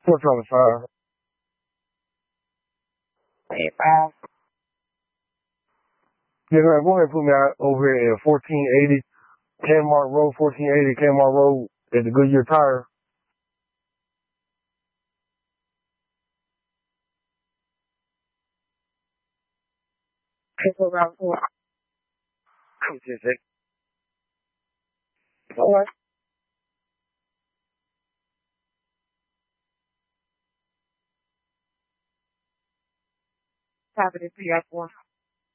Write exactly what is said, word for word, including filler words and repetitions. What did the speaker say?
Four twenty five. Eight five. Yeah, man, go ahead and put me out over here at fourteen eighty Kmart Road, fourteen eighty Kmart Road at the Goodyear Tire. Triple round four. Come to six. Four. Copy this P F four.